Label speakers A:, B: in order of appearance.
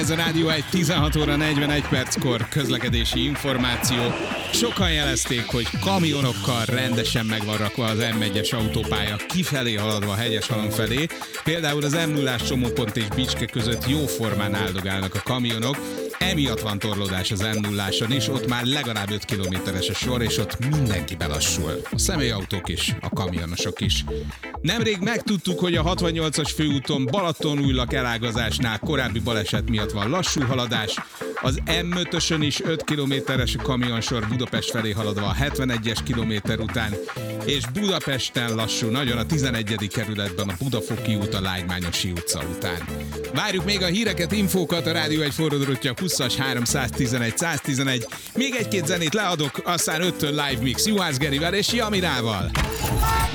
A: Ez a Rádió 1 16 óra 41 perckor közlekedési információ. Sokan jelezték, hogy kamionokkal rendesen meg van rakva az M1-es autópálya kifelé haladva a Hegyeshalom felé. Például az M0-ás csomópont és Bicske között jóformán áldogálnak a kamionok. Emiatt van torlódás az M0-áson is, ott már legalább 5 kilométeres a sor, és ott mindenki belassul. A személyautók is, a kamionosok is. Nemrég megtudtuk, hogy a 68-as főúton Balatonújlak elágazásnál korábbi baleset miatt van lassú haladás. Az M5-ösön is 5 kilométeres a kamionsor Budapest felé haladva a 71-es kilométer után, és Budapesten lassú nagyon a 11. kerületben a Budafoki út a Lágymányosi utca után. Várjuk még a híreket, infókat, a Rádió 1 forródrottja 20-as 311 111. Még egy-két zenét leadok, aztán 5-től live mix Juhász Gerivel és Jamirával.